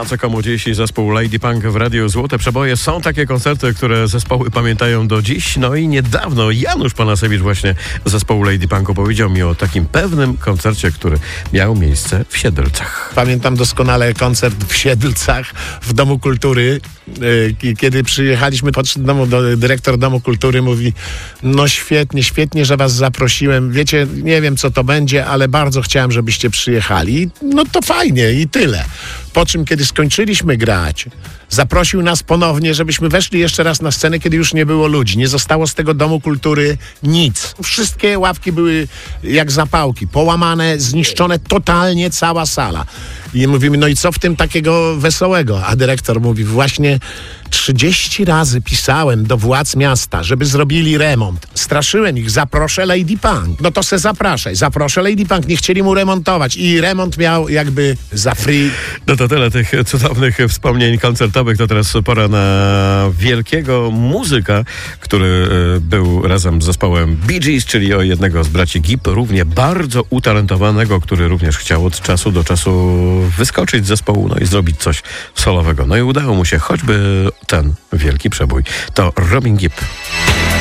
A co komu dziś zespół Lady Punk w Radiu Złote Przeboje. Są takie koncerty, które zespoły pamiętają do dziś. No i niedawno Janusz Panasewicz właśnie z zespołu Lady Punku powiedział mi o takim pewnym koncercie, który miał miejsce w Siedlcach. Pamiętam doskonale koncert w Siedlcach w Domu Kultury. Kiedy przyjechaliśmy, podszedł dyrektor Domu Kultury, mówi: no świetnie, że was zaprosiłem. Wiecie, nie wiem co to będzie, ale bardzo chciałem, żebyście przyjechali. No to fajnie i tyle. Po czym, kiedy skończyliśmy grać, zaprosił nas ponownie, żebyśmy weszli jeszcze raz na scenę, kiedy już nie było ludzi. Nie zostało z tego Domu Kultury nic. Wszystkie ławki były jak zapałki, połamane, zniszczone totalnie cała sala. I mówimy, no i co w tym takiego wesołego? A dyrektor mówi, właśnie 30 razy pisałem do władz miasta, żeby zrobili remont. Straszyłem ich, zaproszę Lady Punk. No to se zapraszaj, zaproszę Lady Punk. Nie chcieli mu remontować i remont miał jakby za free. No to tyle tych cudownych wspomnień koncertowych. To teraz pora na wielkiego muzyka, który był razem z zespołem Bee Gees, czyli o jednego z braci Gibb, równie bardzo utalentowanego, który również chciał od czasu do czasu wyskoczyć z zespołu, no i zrobić coś solowego. No i udało mu się choćby ten wielki przebój. To Robin Gibb.